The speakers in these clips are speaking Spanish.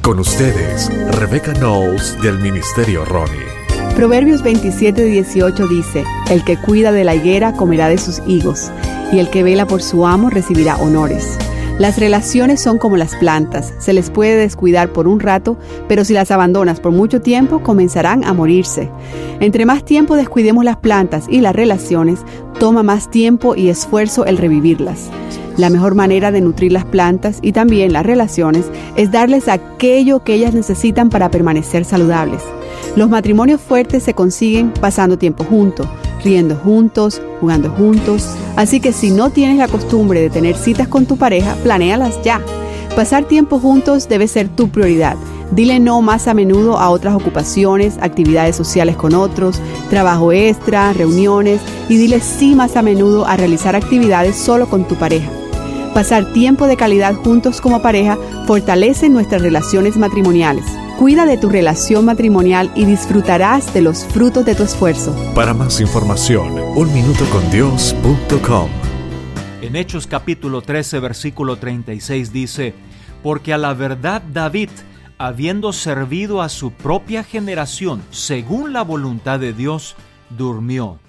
Con ustedes, Rebecca Knowles del Ministerio Ronnie. Proverbios 27:18 dice: el que cuida de la higuera comerá de sus higos, y el que vela por su amo recibirá honores. Las relaciones son como las plantas, se les puede descuidar por un rato, pero si las abandonas por mucho tiempo, comenzarán a morirse. Entre más tiempo descuidemos las plantas y las relaciones, toma más tiempo y esfuerzo el revivirlas. La mejor manera de nutrir las plantas y también las relaciones es darles aquello que ellas necesitan para permanecer saludables. Los matrimonios fuertes se consiguen pasando tiempo juntos, riendo juntos, jugando juntos. Así que si no tienes la costumbre de tener citas con tu pareja, planéalas ya. Pasar tiempo juntos debe ser tu prioridad. Dile no más a menudo a otras ocupaciones, actividades sociales con otros, trabajo extra, reuniones, y dile sí más a menudo a realizar actividades solo con tu pareja. Pasar tiempo de calidad juntos como pareja fortalece nuestras relaciones matrimoniales. Cuida de tu relación matrimonial y disfrutarás de los frutos de tu esfuerzo. Para más información, unminutocondios.com. En Hechos capítulo 13, versículo 36 dice: porque a la verdad David, habiendo servido a su propia generación según la voluntad de Dios, durmió.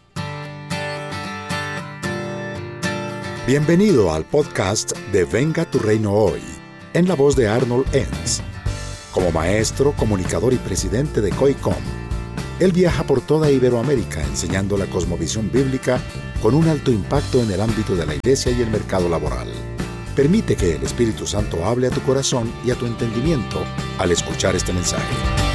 Bienvenido al podcast de Venga tu Reino Hoy, en la voz de Arnold Enns. Como maestro, comunicador y presidente de COICOM, él viaja por toda Iberoamérica enseñando la cosmovisión bíblica con un alto impacto en el ámbito de la iglesia y el mercado laboral. Permite que el Espíritu Santo hable a tu corazón y a tu entendimiento al escuchar este mensaje.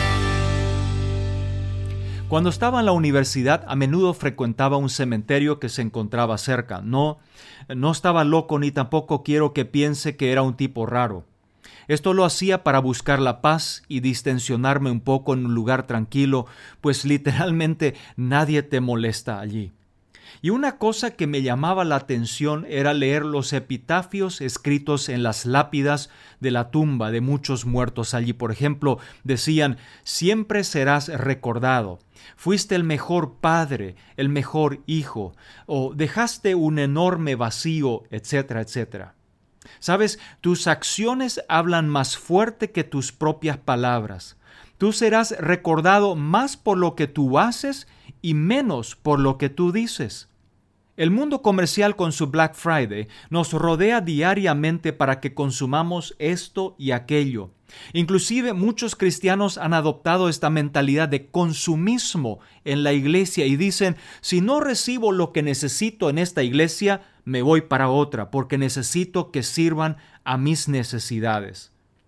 Cuando estaba en la universidad, a menudo frecuentaba un cementerio que se encontraba cerca. No estaba loco ni tampoco quiero que piense que era un tipo raro. Esto lo hacía para buscar la paz y distensionarme un poco en un lugar tranquilo, pues literalmente nadie te molesta allí. Y una cosa que me llamaba la atención era leer los epitafios escritos en las lápidas de la tumba de muchos muertos allí. Por ejemplo, decían: siempre serás recordado, fuiste el mejor padre, el mejor hijo, o dejaste un enorme vacío, etcétera, etcétera. Sabes, tus acciones hablan más fuerte que tus propias palabras. Tú serás recordado más por lo que tú haces y menos por lo que tú dices. El mundo comercial con su Black Friday nos rodea diariamente para que consumamos esto y aquello. Inclusive muchos cristianos han adoptado esta mentalidad de consumismo en la iglesia y dicen: si no recibo lo que necesito en esta iglesia, me voy para otra porque necesito que sirvan a mis necesidades.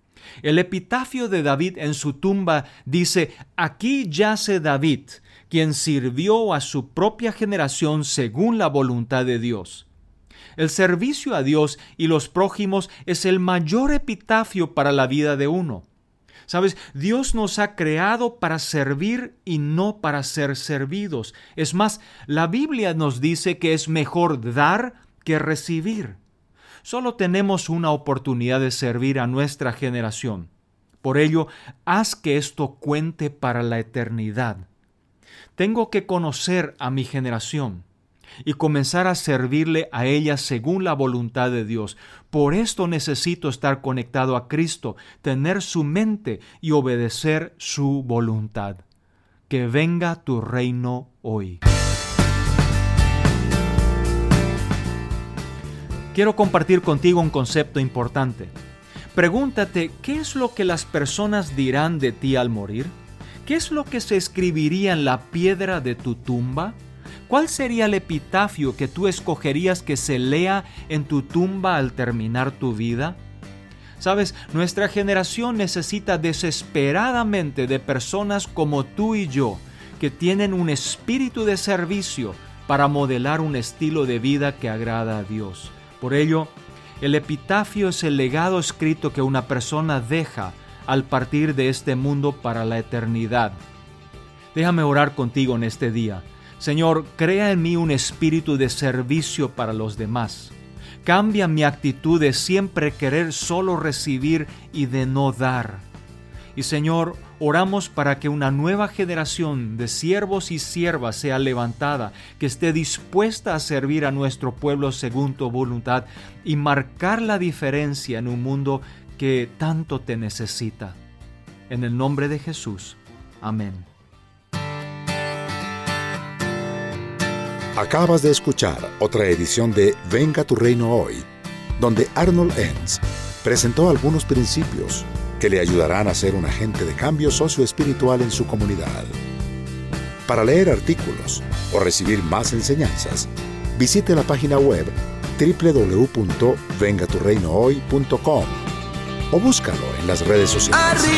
El epitafio de David en su tumba dice: aquí yace David, quien sirvió a su propia generación según la voluntad de Dios. El servicio a Dios y los prójimos es el mayor epitafio para la vida de uno. ¿Sabes? Dios nos ha creado para servir y no para ser servidos. Es más, la Biblia nos dice que es mejor dar que recibir. Solo tenemos una oportunidad de servir a nuestra generación. Por ello, haz que esto cuente para la eternidad. Tengo que conocer a mi generación y comenzar a servirle a ella según la voluntad de Dios. Por esto necesito estar conectado a Cristo, tener su mente y obedecer su voluntad. Que venga tu reino hoy. Quiero compartir contigo un concepto importante. Pregúntate, ¿qué es lo que las personas dirán de ti al morir? ¿Qué es lo que se escribiría en la piedra de tu tumba? ¿Cuál sería el epitafio que tú escogerías que se lea en tu tumba al terminar tu vida? Sabes, nuestra generación necesita desesperadamente de personas como tú y yo, que tienen un espíritu de servicio para modelar un estilo de vida que agrada a Dios. Por ello, el epitafio es el legado escrito que una persona deja al partir de este mundo para la eternidad. Déjame orar contigo en este día. Señor, crea en mí un espíritu de servicio para los demás. Cambia mi actitud de siempre querer solo recibir y de no dar. Y Señor, oramos para que una nueva generación de siervos y siervas sea levantada, que esté dispuesta a servir a nuestro pueblo según tu voluntad y marcar la diferencia en un mundo que tanto te necesita. En el nombre de Jesús. Amén. Acabas de escuchar otra edición de Venga tu Reino Hoy, donde Arnold Enns presentó algunos principios que le ayudarán a ser un agente de cambio socioespiritual en su comunidad. Para leer artículos o recibir más enseñanzas, visite la página web www.vengaturreinohoy.com o búscalo en las redes sociales.